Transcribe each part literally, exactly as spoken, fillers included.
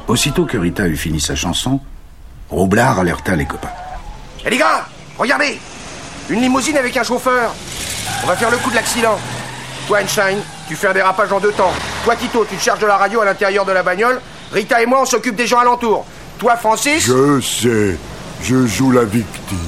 Aussitôt que Rita eut fini sa chanson, Roublard alerta les copains. Eh hey les gars, regardez! Une limousine avec un chauffeur. On va faire le coup de l'accident. Toi, Einstein, tu fais un dérapage en deux temps. Toi, Tito, tu te charges de la radio à l'intérieur de la bagnole. Rita et moi, on s'occupe des gens alentours. Toi, Francis... Je sais, je joue la victime.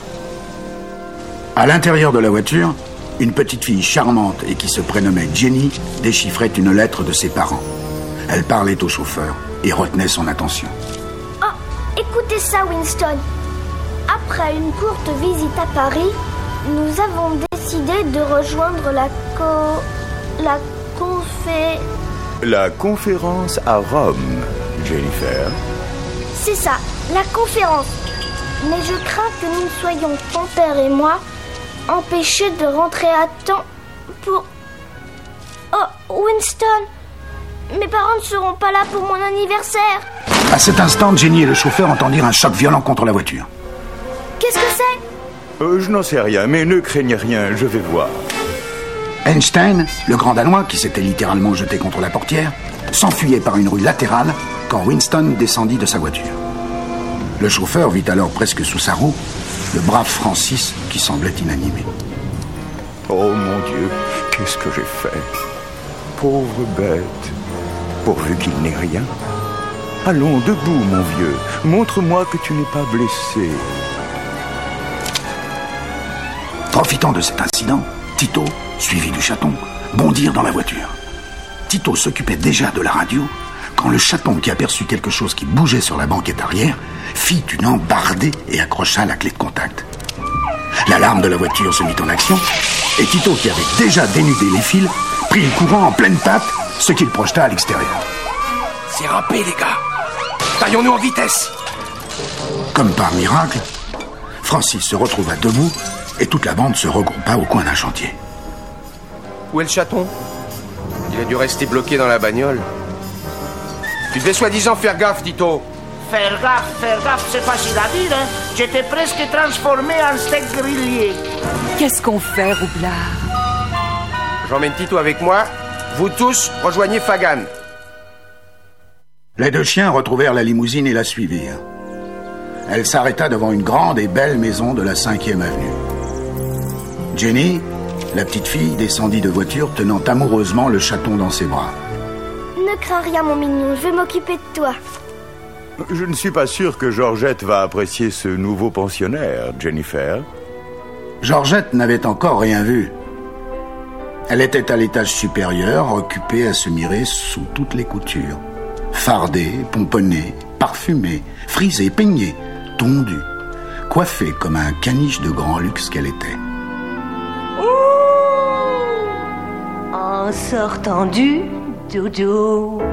À l'intérieur de la voiture, une petite fille charmante et qui se prénommait Jenny déchiffrait une lettre de ses parents. Elle parlait au chauffeur et retenait son attention. Oh, écoutez ça, Winston. Après une courte visite à Paris, nous avons décidé de rejoindre la co... la confé... La conférence à Rome, Jennifer. C'est ça, la conférence. Mais je crains que nous ne soyons, ton père et moi, empêchés de rentrer à temps pour... Oh, Winston, mes parents ne seront pas là pour mon anniversaire. À cet instant, Jenny et le chauffeur entendirent un choc violent contre la voiture. Qu'est-ce que c'est ? euh, Je n'en sais rien, mais ne craignez rien, je vais voir. Einstein, le grand Danois, qui s'était littéralement jeté contre la portière, s'enfuyait par une rue latérale quand Winston descendit de sa voiture. Le chauffeur vit alors presque sous sa roue le brave Francis qui semblait inanimé. Oh mon Dieu, qu'est-ce que j'ai fait? Pauvre bête, pourvu qu'il n'ait rien. Allons, debout, mon vieux. Montre-moi que tu n'es pas blessé. Profitant de cet incident, Tito, suivi du chaton, bondirent dans la voiture. Tito s'occupait déjà de la radio quand le chaton, qui aperçut quelque chose qui bougeait sur la banquette arrière, fit une embardée et accrocha la clé de contact. L'alarme de la voiture se mit en action et Tito, qui avait déjà dénudé les fils, prit le courant en pleine patte, ce qu'il projeta à l'extérieur. C'est râpé, les gars. Taillons-nous en vitesse. Comme par miracle, Francis se retrouva debout et toute la bande se regroupa au coin d'un chantier. Où est le chaton? Il a dû rester bloqué dans la bagnole. Tu devais soi-disant faire gaffe, Tito. Faire gaffe, faire gaffe, c'est facile à dire, hein. J'étais presque transformé en steak grillé. Qu'est-ce qu'on fait, Roublard? J'emmène Tito avec moi. Vous tous, rejoignez Fagan. Les deux chiens retrouvèrent la limousine et la suivirent. Elle s'arrêta devant une grande et belle maison de la cinquième avenue. Jenny, la petite fille, descendit de voiture tenant amoureusement le chaton dans ses bras. Ne crains rien, mon mignon, je vais m'occuper de toi. Je ne suis pas sûr que Georgette va apprécier ce nouveau pensionnaire, Jennifer. Georgette n'avait encore rien vu. Elle était à l'étage supérieur, occupée à se mirer sous toutes les coutures. Fardée, pomponnée, parfumée, frisée, peignée, tondue, coiffée comme un caniche de grand luxe qu'elle était. En sortant du dodo.